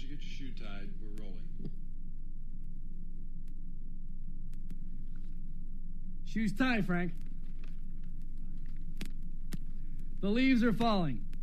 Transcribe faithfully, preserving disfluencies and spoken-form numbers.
you get your shoe tied, we're rolling. Shoes tied, Frank. The leaves are falling.